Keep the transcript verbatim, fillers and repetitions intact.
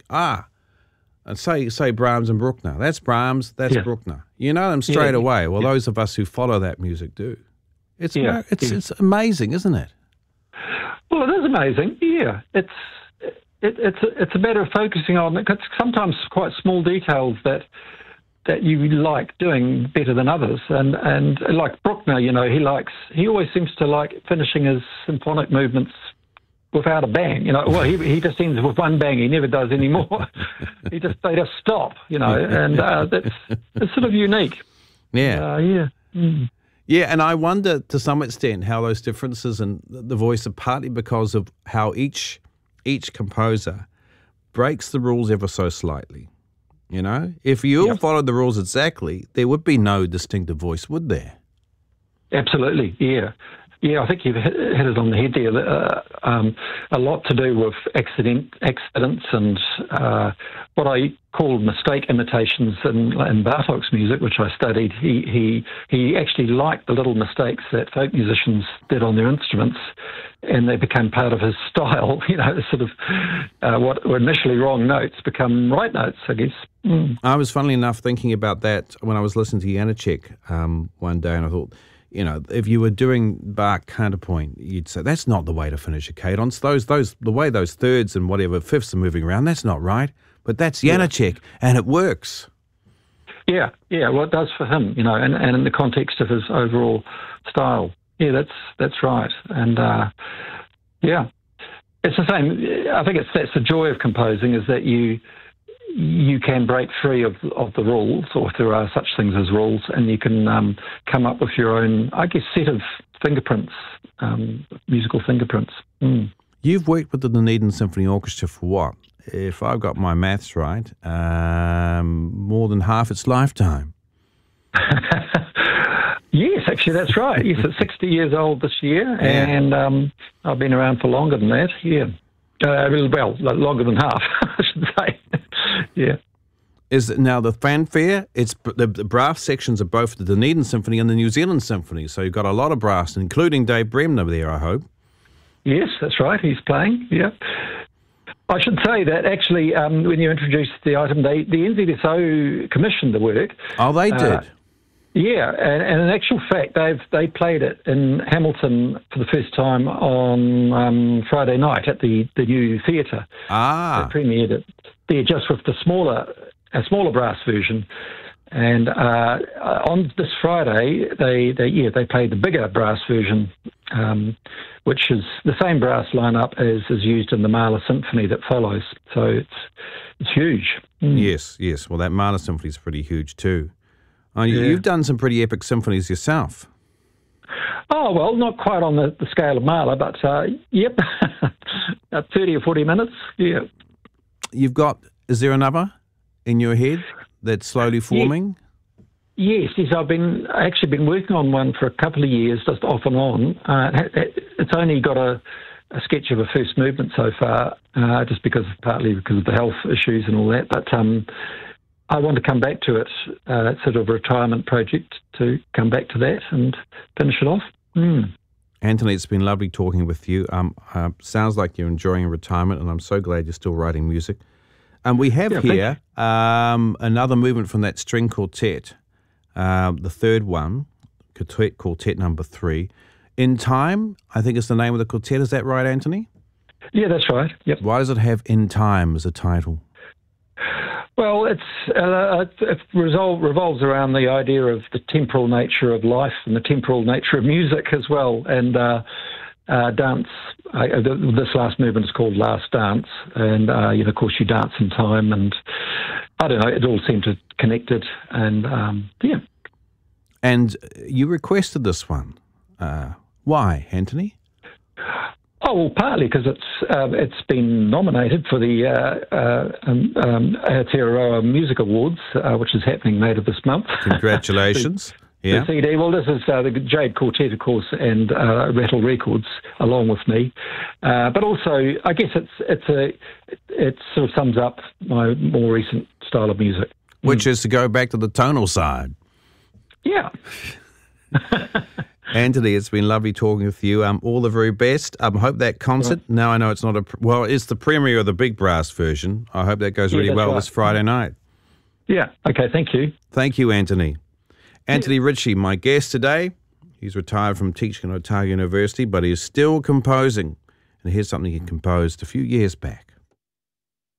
ah, and say say Brahms and Bruckner. That's Brahms, that's Yeah. Bruckner. You know them straight Yeah. away. Well, Yeah. those of us who follow that music do. It's Yeah. it's Yeah. it's amazing, isn't it? Well, it is amazing. Yeah, it's it, it's a, it's a matter of focusing on it's sometimes quite small details that that you like doing better than others, and and like Bruckner, you know, he likes he always seems to like finishing his symphonic movements without a bang. You know, well, he he just ends with one bang. He never does any more. he just they just stop. You know, and uh, that's it's sort of unique. Yeah. Uh, yeah. Mm. Yeah, and I wonder to some extent how those differences in the voice are partly because of how each each composer breaks the rules ever so slightly. You know, if you Yep. followed the rules exactly, there would be no distinctive voice, would there? Absolutely, yeah. Yeah, I think you've hit, hit it on the head there. Uh, um, a lot to do with accident, accidents and uh, what I call mistake imitations in, in Bartók's music, which I studied. He, he he actually liked the little mistakes that folk musicians did on their instruments, and they became part of his style. You know, sort of uh, what were initially wrong notes become right notes, I guess. Mm. I was, funnily enough, thinking about that when I was listening to Janacek um, one day, and I thought, you know, if you were doing Bach counterpoint, you'd say that's not the way to finish a cadence. Those, those, the way those thirds and whatever fifths are moving around, that's not right. But that's Janacek, yeah. and it works. Yeah, yeah. Well, it does for him, you know, and, and in the context of his overall style. Yeah, that's that's right. And uh, yeah, it's the same. I think it's that's the joy of composing is that you. You can break free of of the rules, or if there are such things as rules, and you can um, come up with your own, I guess, set of fingerprints, um, musical fingerprints. Mm. You've worked with the Dunedin Symphony Orchestra for what? If I've got my maths right, um, more than half its lifetime. Yes, actually, that's right. Yes, it's sixty years old this year, Yeah. and um, I've been around for longer than that. Yeah, uh, well, longer than half, I should say. Yeah. Is it now the fanfare? It's the, the brass sections of both the Dunedin Symphony and the New Zealand Symphony. So you've got a lot of brass, including Dave Bremner there, I hope. Yes, that's right. He's playing. Yeah. I should say that actually, um, when you introduced the item, they, the N Z S O commissioned the work. Oh, they did. Uh, yeah, and, and in actual fact, they've they played it in Hamilton for the first time on um, Friday night at the, the new theatre. Ah. They premiered it there just with the smaller a smaller brass version, and uh, on this Friday they, they yeah they played the bigger brass version, um, which is the same brass lineup as is used in the Mahler Symphony that follows. So it's it's huge. Mm. Yes, yes. Well, that Mahler Symphony is pretty huge too. Oh, you, Yeah. You've done some pretty epic symphonies yourself. Oh, well, not quite on the, the scale of Mahler, but uh, yep, about thirty or forty minutes. Yeah. You've got, is there another in your head that's slowly forming? Yes, yes, I've been actually been working on one for a couple of years, just off and on. Uh, it's only got a, a sketch of a first movement so far, uh, just because partly because of the health issues and all that. But um, I want to come back to it. Uh, it's sort of a retirement project to come back to that and finish it off. Mm. Anthony, it's been lovely talking with you. Um, uh, sounds like you're enjoying retirement, and I'm so glad you're still writing music. And we have Yeah, here um, another movement from that string quartet, uh, the third one, quartet, quartet number three. In Time, I think is the name of the quartet. Is that right, Anthony? Yeah, that's right. Yep. Why does it have In Time as a title? Well, it's uh, it resolve, revolves around the idea of the temporal nature of life and the temporal nature of music as well. And uh, uh, dance, uh, this last movement is called Last Dance. And, uh, you know, of course, you dance in time. And I don't know, it all seemed to connected. And, um, yeah. And you requested this one. Uh, why, Anthony? Oh, well, partly because it's uh, it's been nominated for the uh, uh, um, um, Aotearoa Music Awards, uh, which is happening later this month. Congratulations. the, yeah. the C D. Well, this is uh, the Jade Quartet, of course, and uh, Rattle Records along with me. Uh, but also, I guess it's it's a it sort of sums up my more recent style of music, Which mm. is to go back to the tonal side. Yeah. Anthony, it's been lovely talking with you. Um, all the very best. I um, hope that concert, right. now I know it's not a, well, it's the premiere of the big brass version. I hope that goes yeah, really well right. this Friday night. Yeah, okay, thank you. Thank you, Anthony. Anthony yeah. Ritchie, my guest today. He's retired from teaching at Otago University, but he is still composing. And here's something he composed a few years back.